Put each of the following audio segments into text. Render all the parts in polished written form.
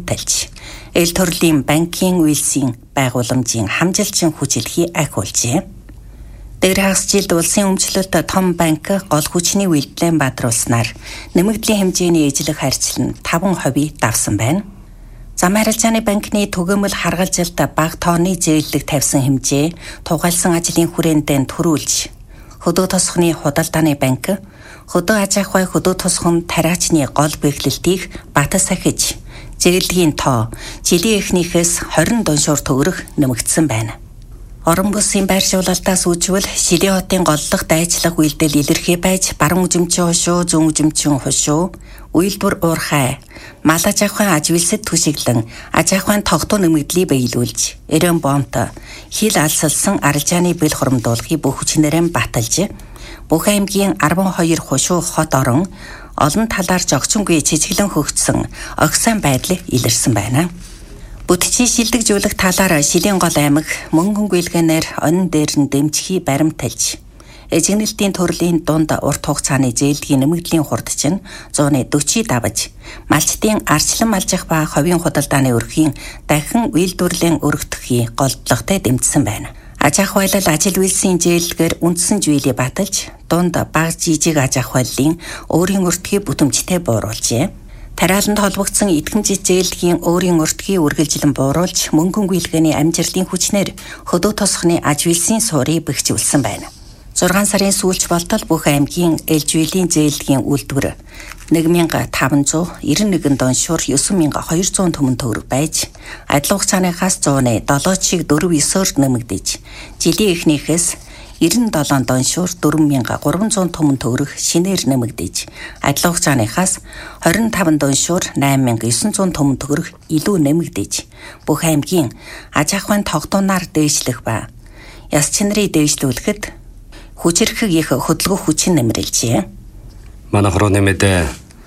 баримталж, эл төрлийн банкын үйлсийн байгууламжийн хамжилчин хүчилхий ахиулжээ. Дээр хагас жилд улсын өмчлөлт том банк гол хүчний үйлдэлэн бадруулснаар нэмэгдлийн хэмжээний ижлэх харьцал нь 5% давсан байна. Зам харилцааны банкны түгээмэл харгалзалд бага тооны зээллэг тавьсан хэмжээ тугаалсан ажлын хүрээндээ төрүүлж, хөдөө тосхны худалдааны банк, хөдөө аж ахуй хөдөө тосхон тариачны гол бэхлэлтийг бата сахиж, зээлгийн тоо жилийн эхнийхээс 20 дуншуур төгрөг нэмэгдсэн байна. Орон бүсийн байршуулалтаас үүжвэл Шилээ хотын голлох дайчлах үйлдэл илэрхий байж баруун үзэмчин хошуу, зүүн үзэмчин хошуу, үйлдвэр уурхай, мал аж ахуйн аж үйлсэд түшиглэн аж ахуйн тогтуу нэмэгдлийг биелүүлж, эрен бомт хил алсалсан арилжааны бэл хуримдуулахыг бүх хүчнээрээ баталж, бүх аймгийн 12 хошуу хот орон олон талаар жогчингүй чичгэлэн хөгжсөн огсан байдал илэрсэн байна. Бүтчийн шилдэгжүүлэх талаар Шилийн гол аймаг мөнгөн гүйлгэнээр онин дээр нь дэмжихий баримталж, эжигнэлтийн төрлийн дунд урт хугацааны зээлдгийн нэмэгдлийн хурд чинь 140 давж, малчтын арчлан малжих ба ховийн худалдааны өрхийн дахин үйлдвэрлэлийн өргөдөхий голдлоготой дэмжсэн байна. Аж ахуйлал ажил үйлсийн зээлдгээр үндсэн жүйелийг баталж, дунд бага жижиг аж ахуйллын өөрийн өртгийг бүтэмжтэй бууруулжээ. Тариаланд холбогдсон идэвхжил зээлдгийн өөрийн өртгийг үргэлжлэн бууруулж, мөнгөн гүйлгээний амжилтын хүчнээр хөдөө тосхны аж үйлсийн суурийг бэхжүүлсэн байна. 6 сарын сүүлч болтол бүх аймгийн ээлжүйлийн зээлдгийн үйлдвэр 1591 доншуур 9200 төмөн төгрөг байж, адил хугацааныхаас 107.49-оор нэмэгдэж, жилийн эхнийхээс 97 доншуур 4300 төмөн төгрөг шинээр нэмэгдэж, адил хугацааныхаас 25 доншуур 8900 төмөн төгрөг илүү нэмэгдэж, бүх аймгийн аж ахуйн тогтуунаар дээшлэх ба яс чинрийг дээшлүүлэхэд хүчирхэг их хөдөлгөх хүчин нэмрэлжээ. Манай хорооны мэдээ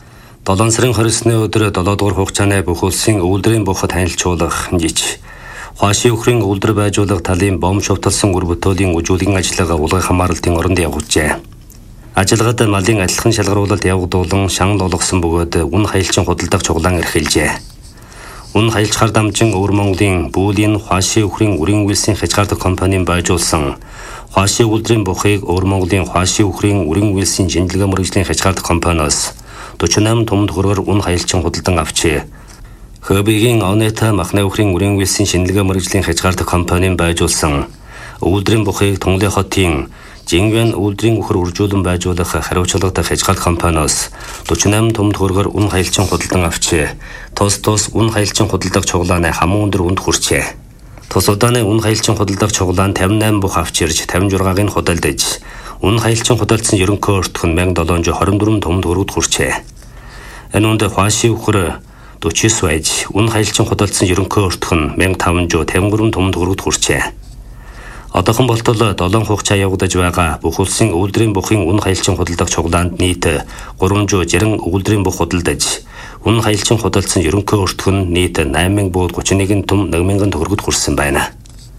7 сарын 29-ны өдөр 7 дугаар хугацааны бүх улсын үйлдвэрийн бухад танилцуулах жиж Хуашийн өхрийн үйлдвэр байжуулах талын бом шувталсан үр бүтээлийн үжүүлгийн ажиллагаа улгай хамааралтын оронд явуулжээ. Ажиллагад малын адилхан шалгаруулалт явагдуулан шанал олгосон бөгөөд үн хаялчин худалдах чуглаан эрхэлжээ. Үн хаялчаар дамжин Өвөр Монголын Бүүлийн Хуашийн өхрийн үрийн үйлсийн хязгаарлалт компанийн байжуулсан Хуашийн үйлдвэрийн бухыг Өвөр Монголын Хуашийн өхрийн үрийн үйлсийн шинжилгээ мэргэжлийн хязгаарлалт компаниос 48 том төгрөгөөр үн хаялчин худалдан авчээ. Хөбигийн Онета Махны өхрийн үрийн үйлсийн шинжилгээ мэргэжлийн хязгаарлалт компанийн байжуулсан үйлдвэрийн бухыг Тунгалын хотын Жингвэн үйлдвэрийн өхөр үржүүлэн байжуулах хариуцлагатай хязгаарлалт компаниос 48 том төгрөгөөр үн хаялчин худалдан авчээ. Тус үн хаялчин худалдах чуглааны хамуун өндөр үнд хүрчээ. Тус удааны үн хаялчин худалдах чуглаан 58 бух авчирж 56-ыг худалдаж, үн хаялчин худалдсан ерөнхий өртөх нь 1724 том төгрөгөд хүрчээ. Энэ үнд Хуашийн өхөр 49 байж, үн хаялчин худалдсан ерөнхий өртөх нь 1553 том төгрөгөд хүрчээ. Одоохон болтол 7 хугацаа явагдаж байгаа бүх улсын үйлдвэрийн бухын үн хаялчин худалдах чуглаанд нийт 360 үйлдвэрийн бух худалдаж, үн хаялчин худалдсан ерөнхий өртөх нь нийт 8031 том 1000 төгрөгөд хүрсэн байна.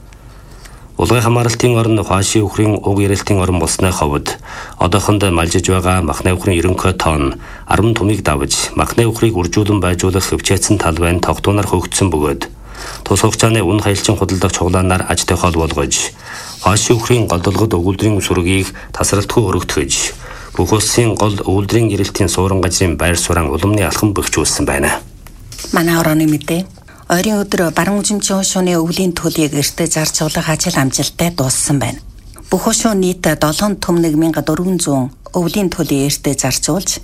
Улгай хамааралтын орн Хуашийн өхрийн уг ирэлтийн орн болсны ховд одоохонд малжиж байгаа Махны өхрийн ерөнхий тоон 10 томыг давж, Махны өхрийг үржүүлэн байжуулах хөвчээсэн тал байн тогтуунаар хөгжсөн бөгөөд тус хугацааны үн хаялчин худалдах чуглаанаар ажтай хол болгож, Хуашийн өхрийн голдолгод үйлдвэрийн сүргийг тасралтгүй өргөтгөж, бүх улсын гол үйлдвэрийн ирэлтийн суурин газрын байр суурин улмны алхам бэхжүүлсэн байна. Манай орооны мэдээ ойрын өдөр баруун үзэмчин хошууны өвлийн төлийг эртээ зарцуулах ажил амжилттай дууссан байна. Бүх хошуу нийт 7 төм 1400 өвлийн төлийг эртээ зарцуулж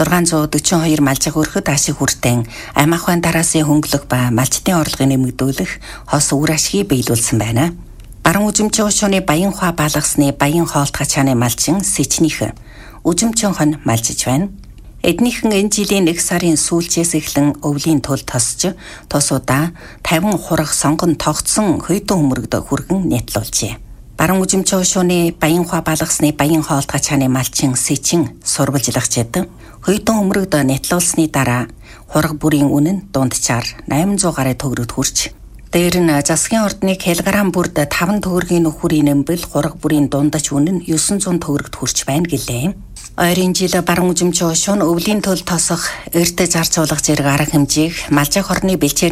642 малжиг өрхөд ашиг хүртэн ам ахуйн дараасын хөнгөлөх ба малчтын орлогыг нэмэгдүүлэх хос үр ашгийг биелүүлсэн байна. Баруун үзэмчин хошууны Баянхуа балгасны Баян хоолт хачааны малчин Сэчнийх үзэмчин хон малжиж байна. Эднийхэн энэ жилийн 1 сарын сүүлчээс эхлэн өвлийн төл тосч, тосуудаа 50 хурах сонгон тогтсон хөйдөн өмөрөгд хүргэн нятлуулжээ. Баруун үзэмчин хошууны Баянхуа балгасны Баян хоолт хачааны малчин Сэчин сурвалжлагчид хөйдөн өмөрөгд нятлуулсны дараа хураг бүрийн үнэ нь дунджаар 800 гаруй төгрөгөд хүрч, дээр нь засгийн ордны килограмм бүрд 5 төгрөгийн нөхөрийн нэмбэл хураг бүрийн дундаж үнэ нь 900 төгрөгөд хүрч байна гэлээ. Ойрын жил баруун үзэмчин хошуу нь өвлийн төл тосох эртээ зарцуулах зэрэг арга хэмжээг малжих орны бэлчээр